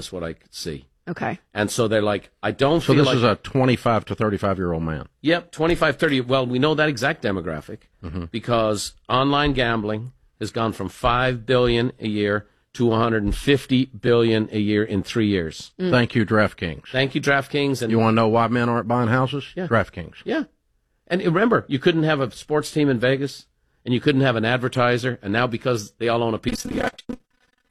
That's what I could see. Okay. And so they're like, I don't So feel this like... is a 25 to 35-year-old man. Yep, 25, 30. Well, we know that exact demographic because online gambling has gone from $5 billion a year to $150 billion a year in 3 years. Thank you, DraftKings. Thank you, DraftKings. And You want to know why men aren't buying houses? Yeah. DraftKings. Yeah. And remember, you couldn't have a sports team in Vegas, and you couldn't have an advertiser, and now because they all own a piece of the action,